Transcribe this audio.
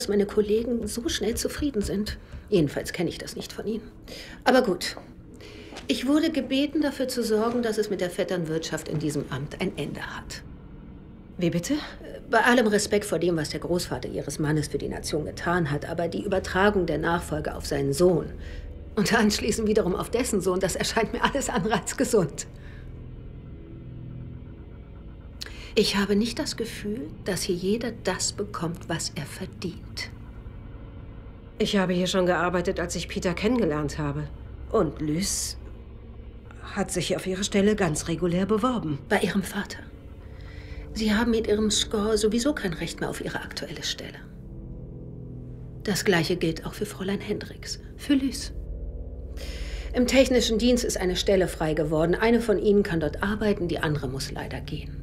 dass meine Kollegen so schnell zufrieden sind. Jedenfalls kenne ich das nicht von ihnen. Aber gut. Ich wurde gebeten, dafür zu sorgen, dass es mit der Vetternwirtschaft in diesem Amt ein Ende hat. Wie bitte? Bei allem Respekt vor dem, was der Großvater Ihres Mannes für die Nation getan hat, aber die Übertragung der Nachfolge auf seinen Sohn und anschließend wiederum auf dessen Sohn, das erscheint mir alles andere als gesund. Ich habe nicht das Gefühl, dass hier jeder das bekommt, was er verdient. Ich habe hier schon gearbeitet, als ich Peter kennengelernt habe. Und Lys hat sich auf ihre Stelle ganz regulär beworben. Bei Ihrem Vater. Sie haben mit Ihrem Score sowieso kein Recht mehr auf Ihre aktuelle Stelle. Das Gleiche gilt auch für Fräulein Hendricks, für Lys. Im technischen Dienst ist eine Stelle frei geworden. Eine von Ihnen kann dort arbeiten, die andere muss leider gehen.